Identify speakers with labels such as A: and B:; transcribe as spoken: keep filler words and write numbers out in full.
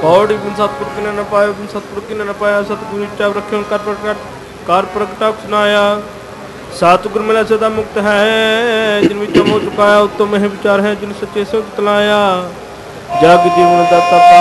A: ਔੜੀ ਬਿਨ ਸਤਿਗੁਰ ਕਿਨੇ ਨ ਪਾਇਆ, ਬਿਨ ਸਤਿਗੁਰ ਕਿਨੇ ਨ ਪਾਇਆ। ਸਤਿਗੁਰ ਨੀਚਾ ਰੱਖਿਓ ਕਰ ਪ੍ਰਗਟ ਕਰ ਪ੍ਰਗਟਾ ਸੁਨਾਇਆ। ਸਤਿਗੁਰ ਮਿਲਿਆ ਸਦਾ ਮੁਕਤ ਹੈ, ਜਿਨ ਵਿੱਚੋਂ ਮੋਹ ਚੁਕਾਇਆ। ਉੱਤਮ ਇਹ ਵਿਚਾਰ ਹੈ, ਜਿਨ ਸੱਚੇ ਸਿਵ ਤਲਾਇਆ। ਜਗ ਜੀਵਨ ਦਾਤਾ